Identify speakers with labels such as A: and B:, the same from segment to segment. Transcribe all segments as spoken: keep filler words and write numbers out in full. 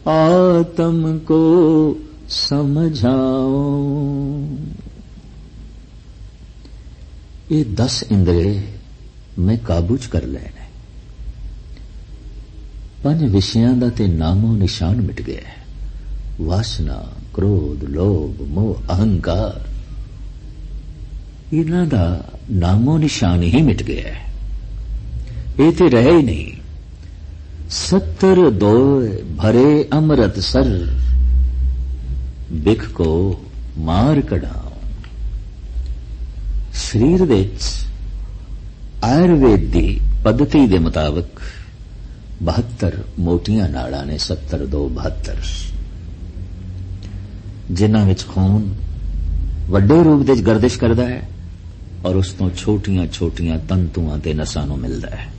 A: आत्म को समझाओ। ये दस इंद्रे मैं काबू च कर लेने। पंज विषयां दा ते नामो निशान मिट गया है। वासना, क्रोध, लोभ, मोह, अहंकार, इन्हां दा नामो निशान ही मिट गया है। ये तो रहे ही नहीं। सत्तर दो भरे अमृत सर, बिख को मार कढ़ाओ। शरीर विच आयुर्वेद की पद्धति के मुताबिक बहत्तर मोटियां नाड़ां ने, सत्तर दो बहत्तर, जिन्हां विच खून वड्डे रूप विच गर्दिश करदा है और उस तो छोटियां छोटियां तंतुआं ते नसां नूं मिलदा है।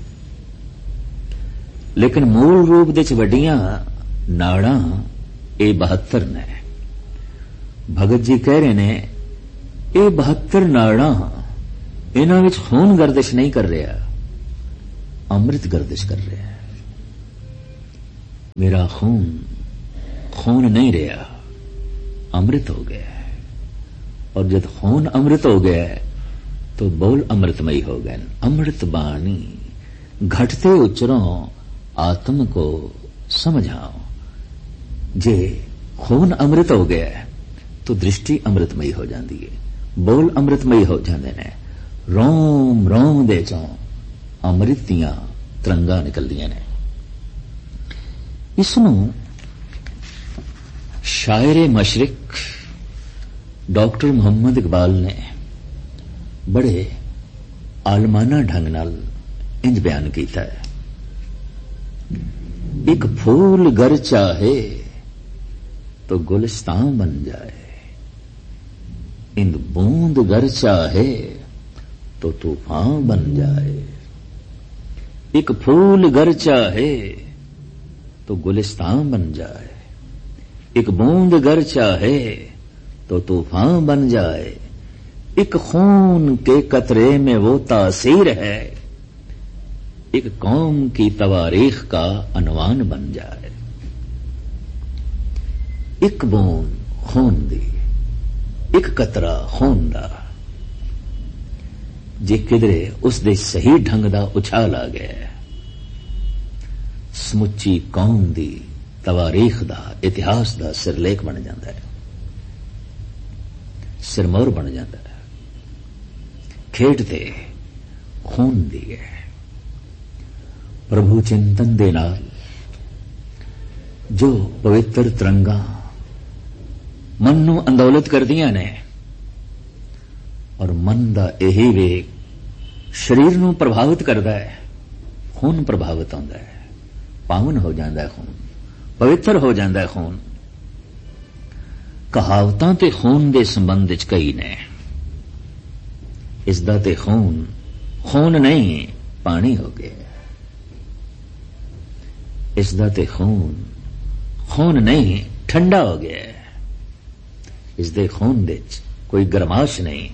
A: लेकिन मूल रूप विच वड्डियां नाड़ां ये बहत्तर ने। भगत जी कह रहे ने ये बहत्तर नाड़ां, इन्हां विच खून गर्दिश नहीं कर रहा, अमृत गर्दिश कर रहा है। मेरा खून खून नहीं रहा, अमृत हो गया है। और जब खून अमृत हो गया है तो बोल अमृतमयी हो गए। अमृत बाणी घटते उच्चरों आत्म को समझाओ। जे खून अमृत हो गया है तो दृष्टि अमृतमयी हो जाती है, बोल अमृतमयी हो जाते हैं। रोम रोम दे चों अमृत दियां तरंगां निकलदियां ने। इसनूं शायरे मशरिक डॉक्टर मोहम्मद इकबाल ने बड़े आलमाना ढंग नाल इंज बयान किया है। एक फूल गर चाहे तो गुलिस्तान बन जाए, इन बूंद गर चाहे तो तूफान बन जाए। एक फूल गर चाहे तो गुलिस्तान बन जाए, एक बूंद गर चाहे तो तूफान बन जाए। एक खून के कतरे में वो तासीर है, एक कौम की तवारीख का अनवान बन जाए। एक बूंद खून दी, एक कतरा खून दा, जे किधरे उस दे सही ढंग दा उछाल आ गया, समुची कौम दी तवारीख दा, इतिहास दा सिरलेख बन जाता है, सिरमौर बन जाता है। खेडते खून दी है। प्रभु चिंतन दे नाल जो पवित्र तरंगा मन नूं अंदौलत करदियां ने और मन दा यही वेग शरीर नूं प्रभावित करदा है। खून प्रभावित होंदा है, पावन हो जाता है खून, पवित्र हो जाता है खून। कहावतां ते खून दे संबंध विच कई ने। इसदा ते खून खून नहीं पानी हो गया। इसदा ते खून खून नहीं ठंडा हो गया है। इसदे खून विच कोई गरमाश नहीं,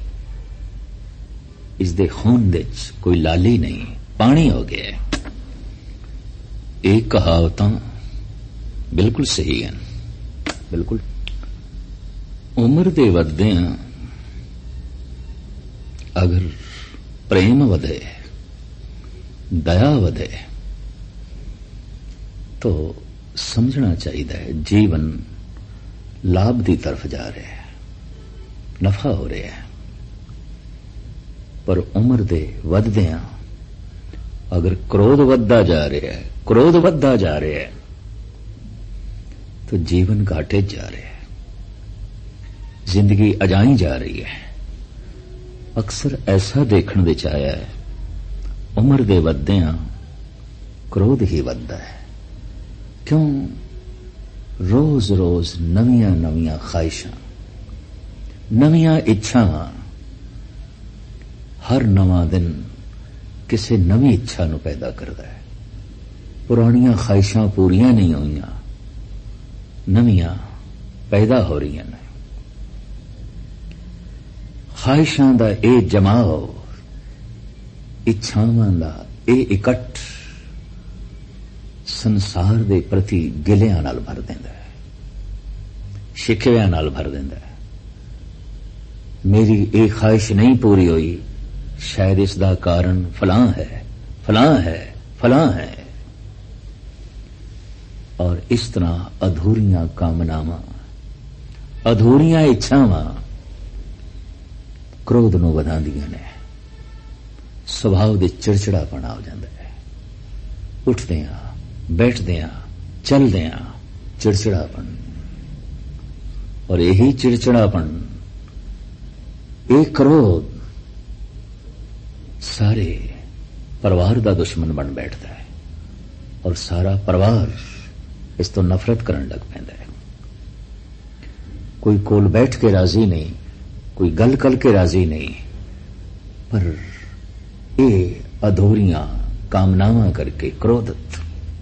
A: इसदे खून विच कोई लाली नहीं, पानी हो गया है। एक कहावतां बिल्कुल सही है, बिल्कुल। उम्र दे वधदियां अगर प्रेम वधे, दया वधे तो समझना चाहिए जीवन लाभ की तरफ जा रहा है, नफा हो रहा है। पर उम्र दे वधदियां अगर क्रोध वधदा जा रहा है, क्रोध वधदा जा रहा है तो जीवन घाटे जा रहा है, जिंदगी अजाई जा रही है। अक्सर ऐसा देखने विच आया है, उम्र दे वधदियां क्रोध ही वधदा है। क्यों? रोज रोज नवियां नवियां ख्वाहिशां, नवियां इच्छावां, हर नवा दिन किसी नवी इच्छा नूं पैदा करता है। पुरानियां ख्वाहिशां पूरियां नहीं होईयां, नवियां पैदा हो रही हैं। ख्वाहिशां दा ए जमाओ, इच्छावां दा ए इकट्ठ ਸੰਸਾਰ ਦੇ ਪ੍ਰਤੀ ਗਿਲਿਆਂ ਨਾਲ ਭਰ ਦਿੰਦਾ ਹੈ, ਸ਼ਿਕਵਿਆਂ ਨਾਲ ਭਰ ਦਿੰਦਾ ਹੈ। ਮੇਰੀ ਇਹ ਖਾਹਿਸ਼ ਨਹੀਂ ਪੂਰੀ ਹੋਈ, ਸ਼ਾਇਦ ਇਸ ਦਾ ਕਾਰਨ ਫਲਾਂ ਹੈ, ਫਲਾਂ ਹੈ, ਫਲਾਂ ਹੈ। ਔਰ ਇਸ ਤਰ੍ਹਾਂ ਅਧੂਰੀਆਂ ਕਾਮਨਾਵਾਂ, ਅਧੂਰੀਆਂ ਇੱਛਾਵਾਂ ਕ੍ਰੋਧ ਨੂੰ ਵਧਾਉਂਦੀਆਂ ਨੇ। ਸੁਭਾਅ ਦੇ ਚਿੜਚਿੜਾਪਣ ਹੋ ਜਾਂਦਾ ਹੈ। ਉੱਠਦਿਆਂ, ਬੈਠਦਿਆਂ, ਚੱਲਦਿਆਂ ਚਿੜਚਿੜਾਪਣ। ਔਰ ਇਹੀ ਚਿੜਚਿੜਾਪਣ, ਇਹ ਕ੍ਰੋਧ ਸਾਰੇ ਪਰਿਵਾਰ ਦਾ ਦੁਸ਼ਮਣ ਬਣ ਬੈਠਦਾ ਹੈ ਔਰ ਸਾਰਾ ਪਰਿਵਾਰ ਇਸ ਤੋਂ ਨਫ਼ਰਤ ਕਰਨ ਲੱਗ ਪੈਂਦਾ ਹੈ। ਕੋਈ ਕੋਲ ਬੈਠ ਕੇ ਰਾਜ਼ੀ ਨਹੀਂ, ਕੋਈ ਗੱਲ ਕਰਕੇ ਰਾਜ਼ੀ ਨਹੀਂ, ਪਰ ਇਹ ਅਧੂਰੀਆਂ ਕਾਮਨਾਵਾਂ ਕਰਕੇ ਕ੍ਰੋਧਿਤ।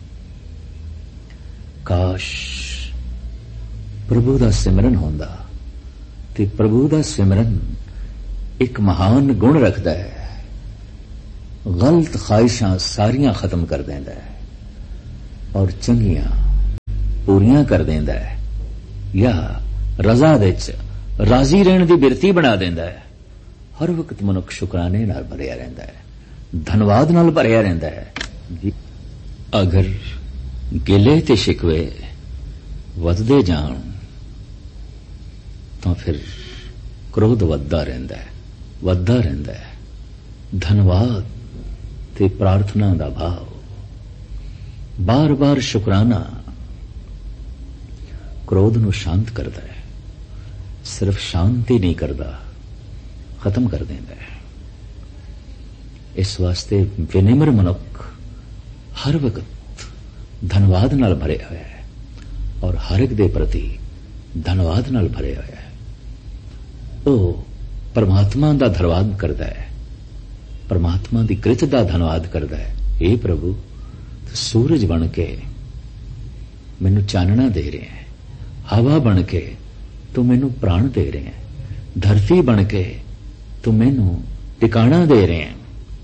A: ਕਾਸ਼ ਪ੍ਰਭੂ ਦਾ ਸਿਮਰਨ ਹੁੰਦਾ ਤੇ ਪ੍ਰਭੂ ਦਾ ਸਿਮਰਨ ਇੱਕ ਮਹਾਨ ਗੁਣ ਰੱਖਦਾ ਹੈ। ਗਲਤ ਖਾਹਿਸ਼ਾਂ ਸਾਰੀਆਂ ਖਤਮ ਕਰ ਦਿੰਦਾ ਹੈ ਔਰ ਚੰਗੀਆਂ ਪੂਰੀਆਂ ਕਰ ਦਿੰਦਾ ਹੈ, ਜਾਂ ਰਜ਼ਾ ਵਿੱਚ ਰਾਜ਼ੀ ਰਹਿਣ ਦੀ ਬਿਰਤੀ ਬਣਾ ਦਿੰਦਾ ਹੈ। ਹਰ ਵਕਤ ਮਨੁੱਖ ਸ਼ੁਕਰਾਨੇ ਨਾਲ ਭਰਿਆ ਰਹਿੰਦਾ ਹੈ, ਧੰਨਵਾਦ ਨਾਲ ਭਰਿਆ ਰਹਿੰਦਾ ਹੈ। ਅਗਰ ਗਿਲੇ ਤੇ ਸ਼ਿਕਵੇ ਵੱਧਦੇ ਜਾਣ ਤਾਂ ਫਿਰ ਕ੍ਰੋਧ ਵੱਧਦਾ ਰਹਿੰਦਾ ਹੈ, ਵੱਧਦਾ ਰਹਿੰਦਾ ਹੈ। ਧੰਨਵਾਦ ਤੇ ਪ੍ਰਾਰਥਨਾ ਦਾ ਭਾਵ, ਬਾਰ-ਬਾਰ ਸ਼ੁਕਰਾਨਾ ਕ੍ਰੋਧ ਨੂੰ ਸ਼ਾਂਤ ਕਰਦਾ ਹੈ। ਸਿਰਫ ਸ਼ਾਂਤ ਹੀ ਨਹੀਂ ਕਰਦਾ, ਖਤਮ ਕਰ ਦਿੰਦਾ ਹੈ। ਇਸ ਵਾਸਤੇ ਵਿਨਿਮਰ ਮਨੁੱਖ ਹਰ ਵਕਤ ਧੰਨਵਾਦ ਨਾਲ ਭਰਿਆ ਹੋਇਆ ਹੈ ਔਰ ਹਰ ਇੱਕ ਦੇ ਪ੍ਰਤੀ ਧੰਨਵਾਦ ਨਾਲ ਭਰਿਆ ਹੋਇਆ ਹੈ। ਉਹ ਪਰਮਾਤਮਾ ਦਾ ਧੰਨਵਾਦ ਕਰਦਾ ਹੈ, ਪਰਮਾਤਮਾ ਦੀ ਕਿਰਤ ਦਾ ਧੰਨਵਾਦ ਕਰਦਾ ਹੈ। हे ਪ੍ਰਭੂ, ਸੂਰਜ ਬਣ ਕੇ ਮੈਨੂੰ ਚਾਨਣਾ ਦੇ ਰਿਹਾ ਹੈ, ਹਵਾ ਬਣ ਕੇ ਤੂੰ ਮੈਨੂੰ ਪ੍ਰਾਣ ਦੇ ਰਿਹਾ ਹੈ, ਧਰਤੀ ਬਣ ਕੇ ਤੂੰ ਮੈਨੂੰ ਟਿਕਾਣਾ ਦੇ ਰਿਹਾ ਹੈ।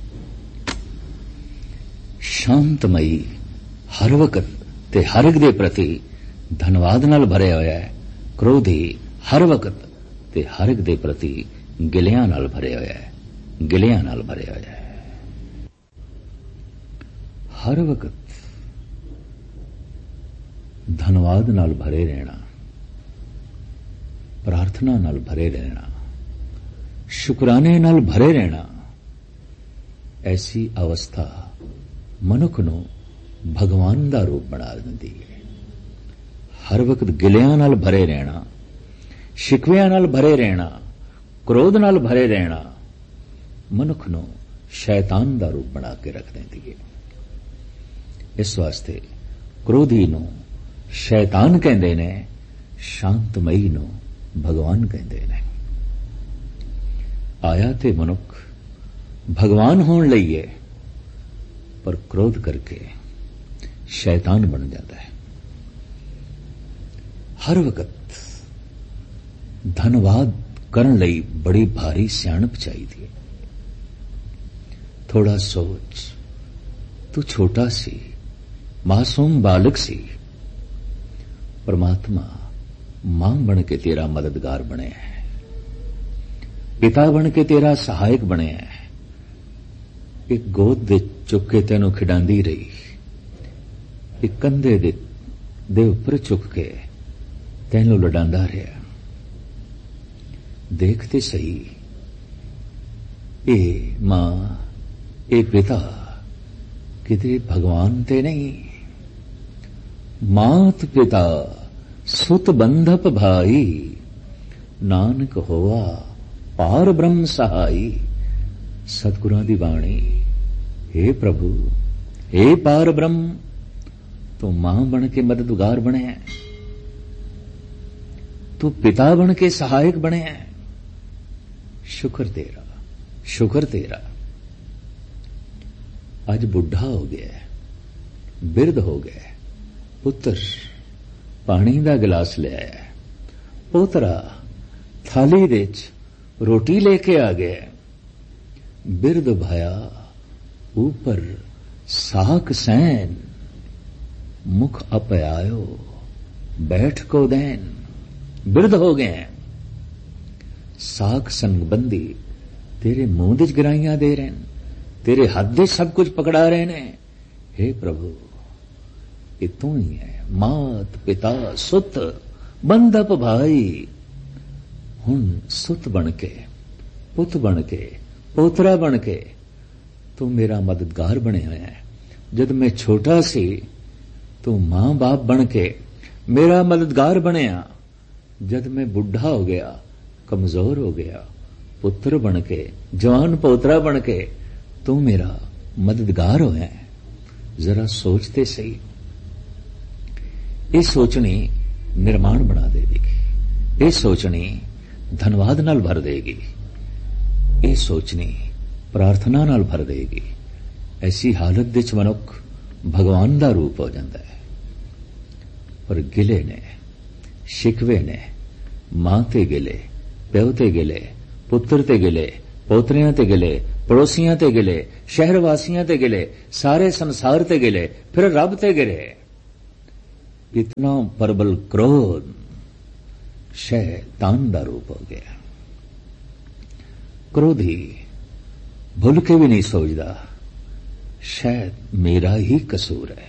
A: ਸ਼ਾਂਤਮਈ ਹਰ ਵਕਤ ਤੇ ਹਰ ਇੱਕ ਦੇ ਪ੍ਰਤੀ ਧੰਨਵਾਦ ਨਾਲ ਭਰਿਆ ਹੋਇਆ ਹੈ। ਕ੍ਰੋਧੀ ਹਰ ਵਕਤ ਤੇ ਹਰ ਇੱਕ ਦੇ ਪ੍ਰਤੀ ਗਿਲਿਆਂ ਨਾਲ ਭਰਿਆ ਹੋਇਆ ਹੈ, ਗਿਲਿਆਂ ਨਾਲ ਭਰਿਆ ਹੋਇਆ ਹੈ। ਹਰ ਵਕਤ ਧੰਨਵਾਦ ਨਾਲ ਭਰੇ ਰਹਿਣਾ, ਪ੍ਰਾਰਥਨਾ ਨਾਲ ਭਰੇ ਰਹਿਣਾ, ਸ਼ੁਕਰਾਨੇ ਨਾਲ ਭਰੇ ਰਹਿਣਾ, ਐਸੀ ਅਵਸਥਾ ਮਨੁੱਖ ਨੂੰ ਭਗਵਾਨ ਦਾ ਰੂਪ ਬਣਾ ਦਿੰਦੀ ਹੈ। ਹਰ ਵਕਤ ਗਿਲਿਆਂ ਨਾਲ ਭਰੇ ਰਹਿਣਾ, ਸ਼ਿਕਵਿਆਂ ਨਾਲ ਭਰੇ ਰਹਿਣਾ, ਕ੍ਰੋਧ ਨਾਲ ਭਰੇ ਰਹਿਣਾ ਮਨੁੱਖ ਨੂੰ ਸ਼ੈਤਾਨ ਦਾ ਰੂਪ ਬਣਾ ਕੇ ਰੱਖ ਦਿੰਦੀ ਹੈ। ਇਸ ਵਾਸਤੇ ਕ੍ਰੋਧੀ ਨੂੰ ਸ਼ੈਤਾਨ ਕਹਿੰਦੇ ਨੇ, ਸ਼ਾਂਤਮਈ ਨੂੰ ਭਗਵਾਨ ਕਹਿੰਦੇ ਨੇ। ਆਇਆ ਤੇ ਮਨੁੱਖ ਭਗਵਾਨ ਹੋਣ ਲਈ ਹੈ, ਪਰ ਕ੍ਰੋਧ ਕਰਕੇ ਸ਼ੈਤਾਨ ਬਣ ਜਾਂਦਾ ਹੈ। ਹਰ ਵਕਤ ਧੰਨਵਾਦ ਕਰਨ ਲਈ ਬੜੀ ਭਾਰੀ ਸਿਆਣਪ ਚਾਹੀਦੀ ਹੈ। ਥੋੜਾ ਸੋਚ, ਤੂੰ ਛੋਟਾ ਸੀ, ਮਾਸੂਮ ਬਾਲਕ ਸੀ, ਪਰਮਾਤਮਾ ਮਾਂ ਬਣ ਕੇ ਤੇਰਾ ਮਦਦਗਾਰ ਬਣਿਆ ਹੈ, ਪਿਤਾ ਬਣ ਕੇ ਤੇਰਾ ਸਹਾਇਕ ਬਣਿਆ ਹੈ। ਇੱਕ ਗੋਦ ਦੇ ਚੁੱਕ ਕੇ ਤੈਨੂੰ ਖਿਡਾਉਂਦੀ ਰਹੀ, ਇੱਕ ਕੰਧੇ ਦੇ ਦੇ ਉੱਪਰ ਚੁੱਕ ਕੇ ਤੈਨੂੰ ਲਡਾਉਂਦਾ ਰਿਹਾ। ਦੇਖ ਤੇ ਸਹੀ, ਇਹ ਮਾਂ, ਇਹ ਪਿਤਾ ਕਿਤੇ ਭਗਵਾਨ ਤੇ ਨਹੀਂ। ਮਾਤ ਪਿਤਾ ਸੁਤ ਬੰਧਪ ਭਾਈ, ਨਾਨਕ ਹੋਆ ਪਾਰ ਬ੍ਰਹਮ ਸਹਾਈ। ਸਤਿਗੁਰਾਂ ਦੀ ਬਾਣੀ, हे ਪ੍ਰਭੂ, हे ਪਾਰ ਬ੍ਰਹਮ, ਤੂੰ ਮਾਂ ਬਣ ਕੇ ਮਦਦਗਾਰ ਬਣਿਆ, ਤੂੰ ਪਿਤਾ ਬਣ ਕੇ ਸਹਾਇਕ ਬਣਿਆ। ਸ਼ੁਕਰ ਤੇਰਾ, ਸ਼ੁਕਰ ਤੇਰਾ। ਅੱਜ ਬੁੱਢਾ ਹੋ ਗਿਆ, ਬਿਰਧ ਹੋ ਗਿਆ, ਪੁੱਤਰ ਪਾਣੀ ਦਾ ਗਿਲਾਸ ਲੈ ਆਇਆ, ਪੋਤਰਾ ਥਾਲੀ ਵਿੱਚ ਰੋਟੀ ਲੈ ਕੇ ਆ ਗਿਆ। ਬਿਰਧ ਭਾਇਆ ऊपर साक सैन, मुख अपयायो बैठ को दैन, बिरध हो गए हैं। साख संगबंदी तेरे मुंह च गराइयां दे रहे हैं, तेरे हाथ दे सब कुछ पकड़ा रहे ने। हे प्रभु, ये तू ही है, मात पिता सुत बंधप भाई। हुण सुत बन के, पुत बन के, पोतरा बन के तू मेरा मददगार बने हुए है। जद मैं छोटा सी तू मां बाप बन के मेरा मददगार बनया। जद मैं बुढ़ा हो गया, कमजोर हो गया, पुत्र बन के, जवान पोतरा बन के तू मेरा मददगार होया है। जरा सोचते सही, ये सोचनी निर्माण बना देगी, ये सोचनी धनवाद नाल भर देगी, ये सोचनी प्रार्थना नाल भर देगी। ऐसी हालत विच मनुख भगवान दा रूप हो जाता है। पर गिले ने, शिकवे ने, मां ते गिले, प्यो ते गिले, पुत्र ते गिले, पोतरियां ते गिले, पड़ोसियां ते गिले, शहर वासियां ते गिले, सारे संसार ते गिले, फिर रब ते गिले। इतना प्रबल क्रोध शैतान दा रूप हो गया। क्रोधी भूल के भी नहीं सोचता शायद मेरा ही कसूर है।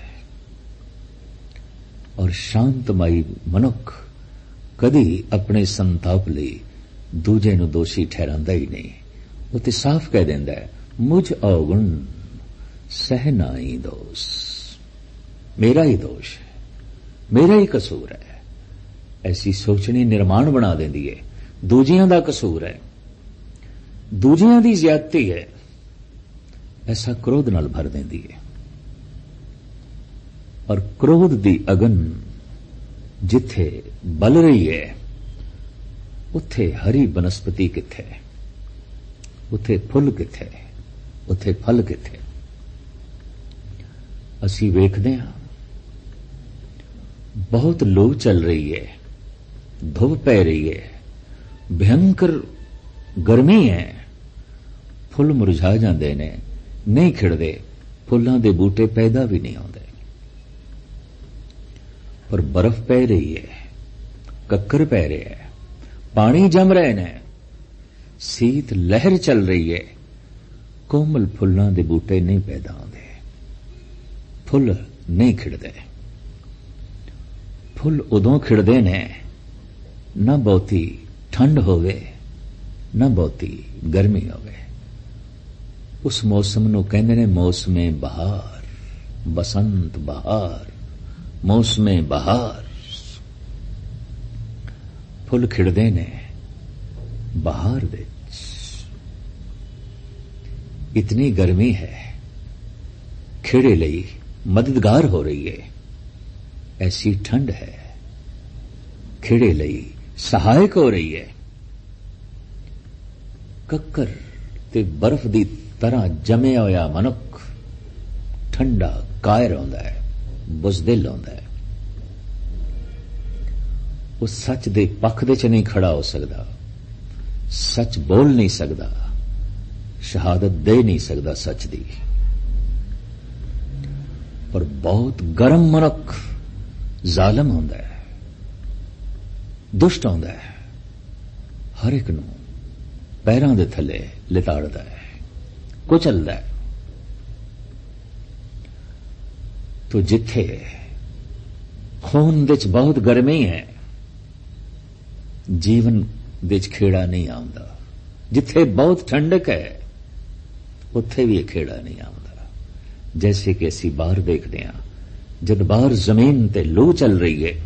A: और शांतमई मनुख कदी अपने संताप लई दूजे नूं दोषी ठहरांदा ही नहीं। वो तो साफ कह देंदा है, मुझ अवगुण सह नाई दोष, मेरा ही दोष है, मेरा ही कसूर है। ऐसी सोचनी निर्माण बना देंदी है। दूजियां दा कसूर है, दूजियां दी ज्यादती है, ऐसा क्रोध नाल भर देंदी है। और क्रोध दी अगन जिथे बल रही है, उथे हरी बनस्पति किथे, उथे फुल किथे, उथे फल किथे। असी वेखदे हां बहुत लू चल रही है, धुप पै रही है, भयंकर गर्मी है, फुल मुरझा जाते ने, नहीं खिड़ते, फुलों के बूटे पैदा भी नहीं होते। पर बर्फ पै रही है, कक्कर पै रहे है, पानी जम रहे ने, सीत लहर चल रही है, कोमल फुलों के बूटे नहीं पैदा होते, फुल नहीं खिड़ते। फुल उदों खिड़ते ने न बहुती ठंड होवे न बहुती गर्मी होवे। उस मौसम नूं कहंदे ने मौसमे बहार, बसंत बहार, मौसमे बहार। फुल खिड़दे ने बहार दे। इतनी गर्मी है, खिड़े लई मददगार हो रही है। ऐसी ठंड है, खिड़े लई सहायक हो रही है। कक्कर ते बर्फ दी तरह जमया होया मनुख ठंडा कायर होंदा है, बुज़दिल होंदा है। वो सच दे पक्ष दे च नहीं खड़ा हो सकता, सच बोल नहीं सकता, शहादत दे नहीं सकता सच दी। पर बहुत गर्म मनुख जालम होंदा है, दुष्ट होंदा है, हर एक नूं पैरां दे थले लिताड़दा है, कुचलदा है। तो जिथे खून दे च बहुत गर्मी है, जीवन दे च खेड़ा नहीं आउंदा। जिथे बहुत ठंडक है, उत्थे भी खेड़ा नहीं आउंदा। जैसे कि असी बाहर देखते हैं, जब बाहर जमीन ते लू चल रही है,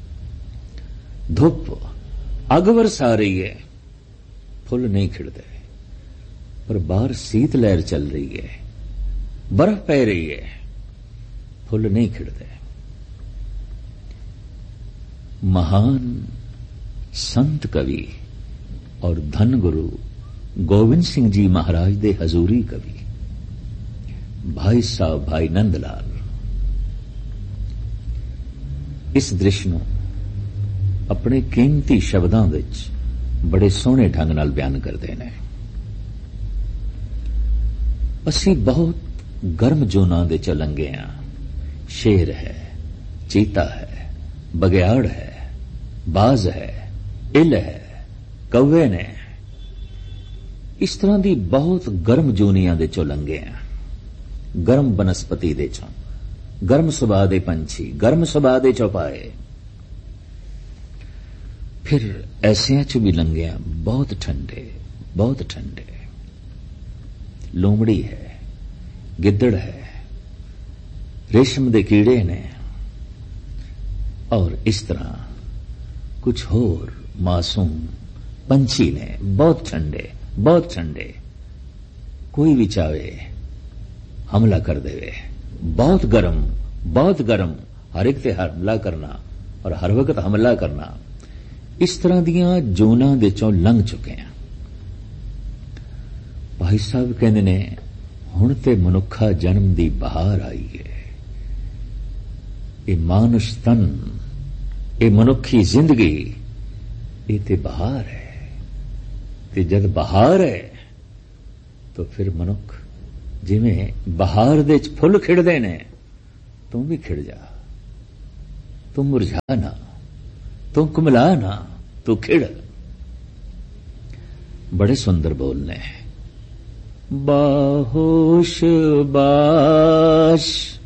A: धुप अग वरसा रही है, फुल नहीं खिड़ते। पर बाहर शीत लहर चल रही है, बर्फ पै रही है, फुल नहीं खिड़ते। महान संत कवि और धन गुरु गोविंद सिंह जी महाराज दे हजूरी कवि भाई साहब भाई नंदलाल इस दृश्य नूं अपने कीमती शब्दां विच बड़े सोहणे ढंग नाल बयान करते हैं। असी बहुत गर्म जोनां दे च लंघे हां। शेर है, चीता है, बघियाड़ है, बाज है, इल है, कौवे ने। इस तरह की बहुत गर्म जूनिया दे चो लंघे हैं, गर्म बनस्पति दे चो, गर्म सुभाव दे पंछी, गर्म सुभाव दे चौपाए। फिर ऐसिया च भी लंघे हैं बहुत ठंडे, बहुत ठंडे। लोमड़ी है, गिद्दड़ है, रेशम दे कीड़े ने, और इस तरह कुछ होर मासूम पंछी ने, बहुत ठंडे, बहुत ठंडे। कोई भी चाहे हमला कर देवे, बहुत गर्म, बहुत गर्म, हर एक ते हमला करना और हर वक्त हमला करना। इस तरह दियां जोना दे चों लंघ चुके हैं। भाई साहब कहंदे ने हुण ते मनुखा जन्म दी बहार आई है। ये मानुष तन, ये मनुखी जिंदगी, ये ते बहार है। ते जद बहार है तो फिर मनुख जिवें बहार दे च फुल खिड़दे ने, तू भी खिड़ जा, तू मुरझा ना, तू कुमला ना, तू खिड़। बड़े सुंदर बोलने, बाहोश बाश